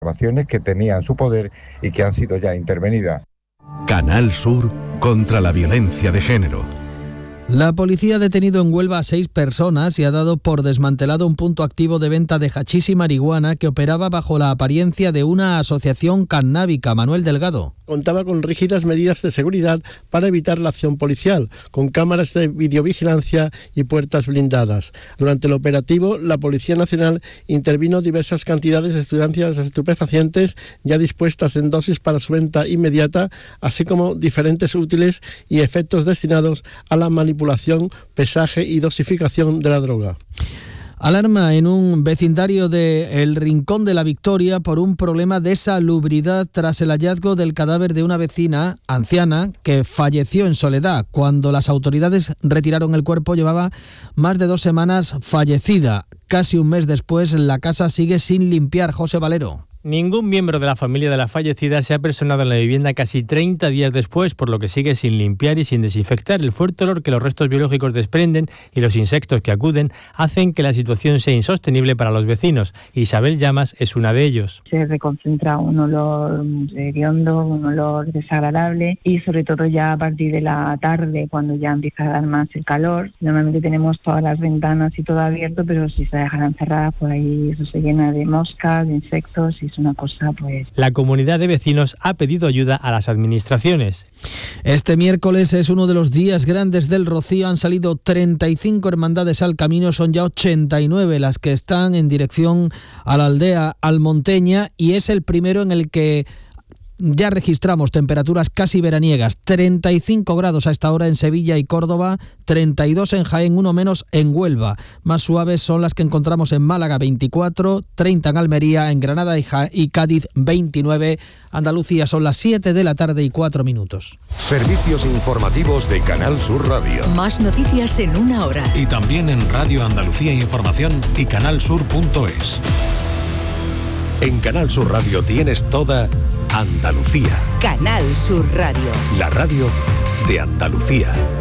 grabaciones que tenía en su poder y que han sido ya intervenidas. Canal Sur contra la violencia de género. La policía ha detenido en Huelva a 6 personas y ha dado por desmantelado un punto activo de venta de hachís y marihuana que operaba bajo la apariencia de una asociación cannábica. Manuel Delgado. Contaba con rígidas medidas de seguridad para evitar la acción policial, con cámaras de videovigilancia y puertas blindadas. Durante el operativo, la Policía Nacional intervino diversas cantidades de sustancias estupefacientes ya dispuestas en dosis para su venta inmediata, así como diferentes útiles y efectos destinados a la manipulación, pesaje y dosificación de la droga. Alarma en un vecindario de El Rincón de la Victoria por un problema de salubridad tras el hallazgo del cadáver de una vecina anciana que falleció en soledad. Cuando las autoridades retiraron el cuerpo llevaba más de 2 semanas fallecida. Casi un mes después la casa sigue sin limpiar. José Valero. Ningún miembro de la familia de la fallecida se ha personado en la vivienda casi 30 días después, por lo que sigue sin limpiar y sin desinfectar. El fuerte olor que los restos biológicos desprenden y los insectos que acuden hacen que la situación sea insostenible para los vecinos. Isabel Llamas es una de ellos. Se reconcentra un olor hediondo, un olor desagradable y sobre todo ya a partir de la tarde, cuando ya empieza a dar más el calor. Normalmente tenemos todas las ventanas y todo abierto, pero si se dejan cerradas, por ahí eso se llena de moscas, de insectos y es una cosa pues... La comunidad de vecinos ha pedido ayuda a las administraciones. Este miércoles es uno de los días grandes del Rocío. Han salido 35 hermandades al camino, son ya 89 las que están en dirección a la aldea almonteña y es el primero en el que ya registramos temperaturas casi veraniegas, 35 grados a esta hora en Sevilla y Córdoba, 32 en Jaén, 1 menos en Huelva. Más suaves son las que encontramos en Málaga, 24, 30 en Almería, en Granada y Cádiz, 29. Andalucía son las 7 de la tarde y 4 minutos. Servicios informativos de Canal Sur Radio. Más noticias en 1 hora. Y también en Radio Andalucía Información y canalsur.es. En Canal Sur Radio tienes toda Andalucía. Canal Sur Radio. La radio de Andalucía.